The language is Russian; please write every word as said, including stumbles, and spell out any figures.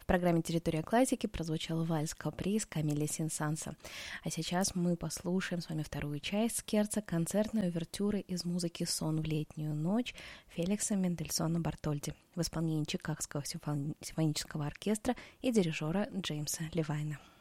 В программе «Территория классики» прозвучал вальс-каприз Камиля Сен-Санса. А сейчас мы послушаем с вами вторую часть скерца концертной увертюры из музыки «Сон в летнюю ночь» Феликса Мендельсона Бартольди в исполнении Чикагского симфонического оркестра и дирижера Джеймса Левайна.